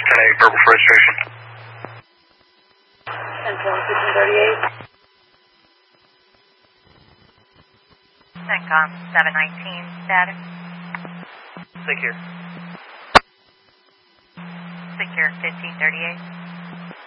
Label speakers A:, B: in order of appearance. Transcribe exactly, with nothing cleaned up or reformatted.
A: ten eight, purple freight station.
B: Central fifteen thirty-eight.
C: CENTCOM seven nineteen, status.
D: Secure.
C: Secure fifteen thirty-eight.